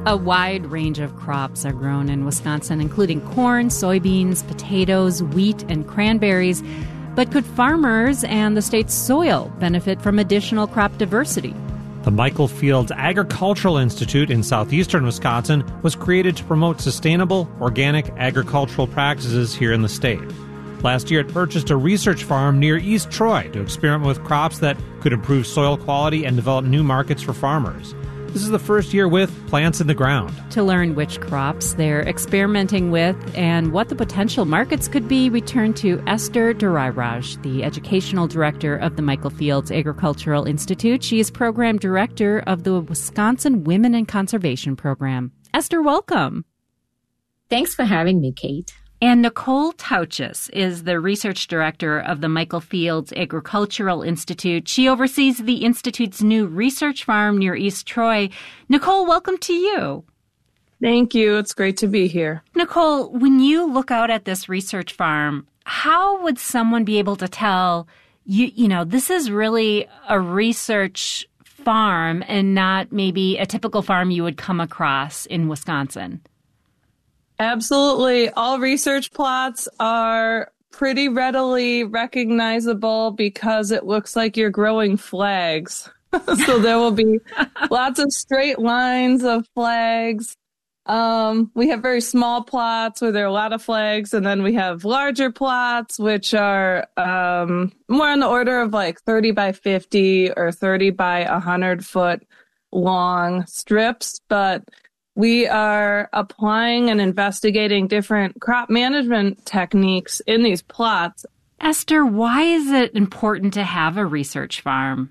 A wide range of crops are grown in Wisconsin, including corn, soybeans, potatoes, wheat, and cranberries. But could farmers and the state's soil benefit from additional crop diversity? The Michael Fields Agricultural Institute in southeastern Wisconsin was created to promote sustainable, organic agricultural practices here in the state. Last year, it purchased a research farm near East Troy to experiment with crops that could improve soil quality and develop new markets for farmers. This is the first year with Plants in the Ground. To learn which crops they're experimenting with and what the potential markets could be, we turn to Esther Durairaj, the educational director of the Michael Fields Agricultural Institute. She is program director of the Wisconsin Women in Conservation Program. Esther, welcome. Thanks for having me, Kate. And Nicole Tauchus is the research director of the Michael Fields Agricultural Institute. She oversees the Institute's new research farm near East Troy. Nicole, welcome to you. Thank you. It's great to be here. Nicole, when you look out at this research farm, how would someone be able to tell, you know, this is really a research farm and not maybe a typical farm you would come across in Wisconsin? Absolutely. All research plots are pretty readily recognizable because it looks like you're growing flags. So there will be lots of straight lines of flags. We have very small plots where there are a lot of flags, and then we have larger plots, which are more on the order of like 30 by 50 or 30 by 100 foot long strips. But we are applying and investigating different crop management techniques in these plots. Esther, why is it important to have a research farm?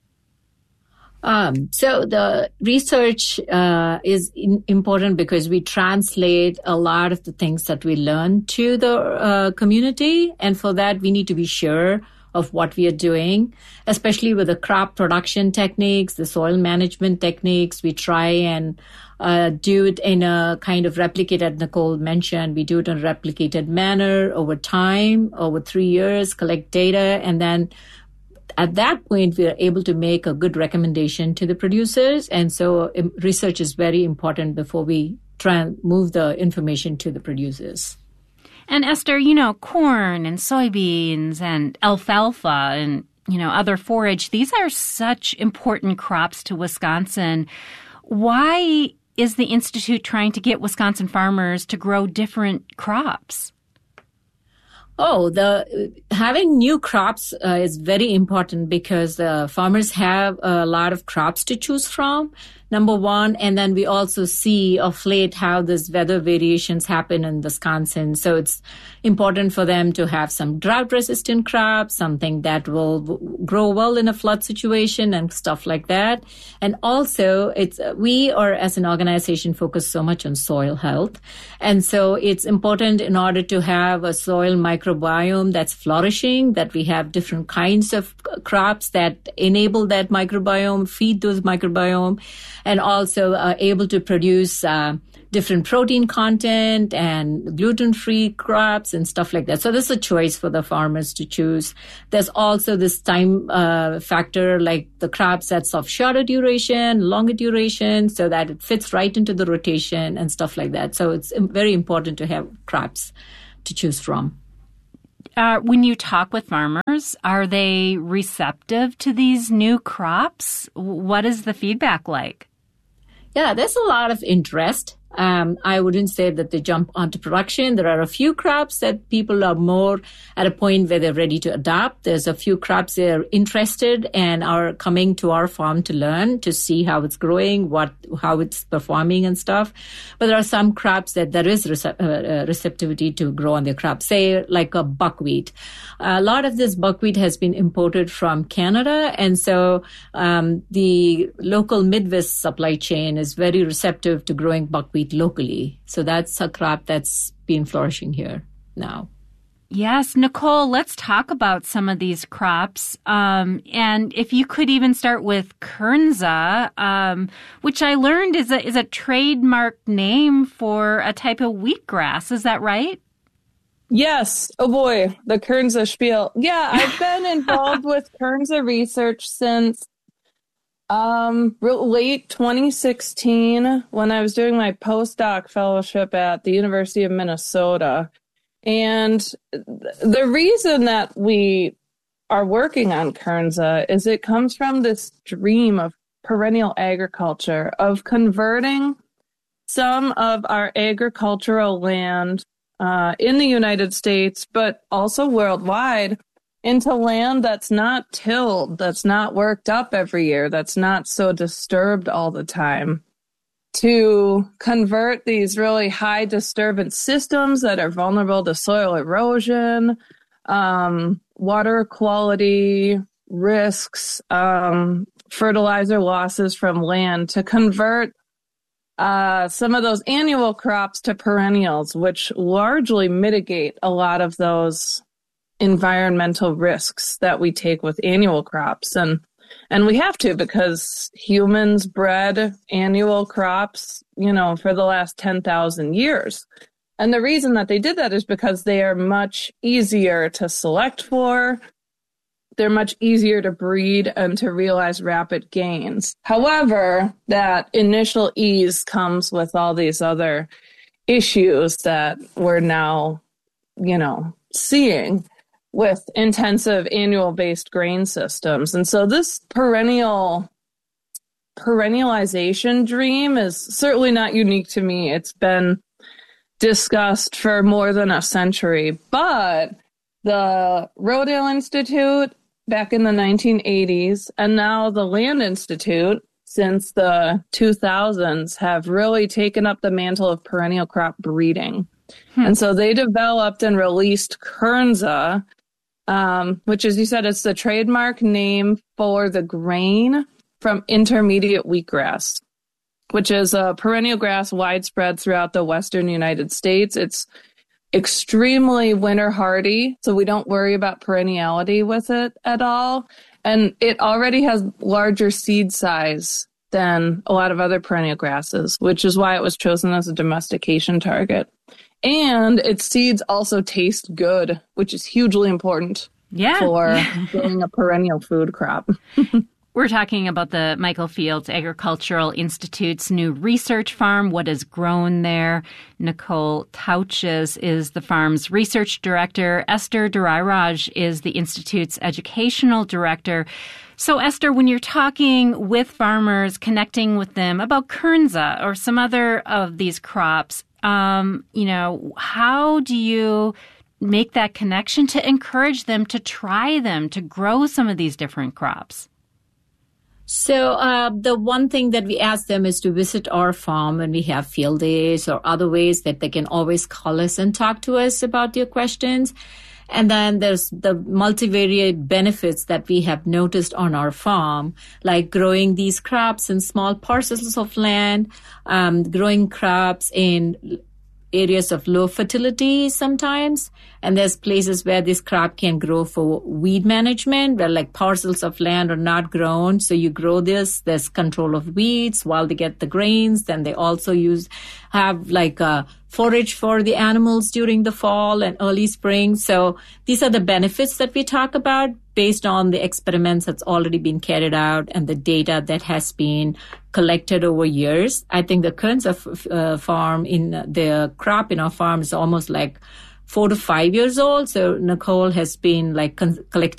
So the research is important because we translate a lot of the things that we learn to the community. And for that, we need to be sure of what we are doing, especially with the crop production techniques, the soil management techniques. We try and do it in a kind of replicated, Nicole mentioned, we do it in a replicated manner over time, over 3 years, collect data, and then at that point, we are able to make a good recommendation to the producers. And so research is very important before we try and move the information to the producers. And Esther, you know, corn and soybeans and alfalfa and, you know, other forage, these are such important crops to Wisconsin. Why is the Institute trying to get Wisconsin farmers to grow different crops? Having new crops is very important because farmers have a lot of crops to choose from, number one. And then we also see of late how this weather variations happen in Wisconsin. So it's important for them to have some drought-resistant crops, something that will grow well in a flood situation and stuff like that. And also, we are, as an organization, focused so much on soil health. And so it's important in order to have a soil microbiome that's flourishing, that we have different kinds of crops that enable that microbiome, feed those microbiome, and also able to produce different protein content and gluten-free crops and stuff like that. So this is a choice for the farmers to choose. There's also this time factor, like the crops that's of shorter duration, longer duration, so that it fits right into the rotation and stuff like that. So it's very important to have crops to choose from. When you talk with farmers, are they receptive to these new crops? What is the feedback like? Yeah, there's a lot of interest. I wouldn't say that they jump onto production. There are a few crops that people are more at a point where they're ready to adopt. There's a few crops they're interested and are coming to our farm to learn, to see how it's growing, how it's performing and stuff. But there are some crops that there is receptivity to grow on their crops, say like a buckwheat. A lot of this buckwheat has been imported from Canada. And so the local Midwest supply chain is very receptive to growing buckwheat locally. So that's a crop that's been flourishing here now. Yes, Nicole, let's talk about some of these crops. And if you could even start with Kernza, which I learned is a trademark name for a type of wheatgrass. Is that right? Yes. Oh boy, the Kernza spiel. Yeah, I've been involved with Kernza research since Late 2016, when I was doing my postdoc fellowship at the University of Minnesota. And the reason that we are working on Kernza is it comes from this dream of perennial agriculture, of converting some of our agricultural land in the United States, but also worldwide, into land that's not tilled, that's not worked up every year, that's not so disturbed all the time, to convert these really high disturbance systems that are vulnerable to soil erosion, water quality risks, fertilizer losses from land, to convert some of those annual crops to perennials, which largely mitigate a lot of those environmental risks that we take with annual crops. And we have to, because humans bred annual crops, for the last 10,000 years. And the reason that they did that is because they are much easier to select for. They're much easier to breed and to realize rapid gains. However, that initial ease comes with all these other issues that we're now, seeing with intensive annual-based grain systems. And so this perennialization dream is certainly not unique to me. It's been discussed for more than a century. But the Rodale Institute back in the 1980s, and now the Land Institute since the 2000s, have really taken up the mantle of perennial crop breeding. And so they developed and released Kernza, which, as you said, is the trademark name for the grain from intermediate wheatgrass, which is a perennial grass widespread throughout the western United States. It's extremely winter hardy, so we don't worry about perenniality with it at all. And it already has larger seed size than a lot of other perennial grasses, which is why it was chosen as a domestication target. And its seeds also taste good, which is hugely important for being a perennial food crop. We're talking about the Michael Fields Agricultural Institute's new research farm, what is grown there. Nicole Tauches is the farm's research director. Esther Durairaj is the Institute's educational director. So, Esther, when you're talking with farmers, connecting with them about Kernza or some other of these crops, how do you make that connection to encourage them to try them, to grow some of these different crops? So the one thing that we ask them is to visit our farm when we have field days or other ways that they can always call us and talk to us about their questions. And then there's the multivariate benefits that we have noticed on our farm, like growing these crops in small parcels of land, growing crops in areas of low fertility sometimes. And there's places where this crop can grow for weed management, where like parcels of land are not grown. So you grow this, there's control of weeds while they get the grains. Then they also have like a forage for the animals during the fall and early spring. So these are the benefits that we talk about based on the experiments that's already been carried out and the data that has been collected over years. I think the Kernza farm the crop in our farm is almost like 4 to 5 years old. So Nicole has been like collecting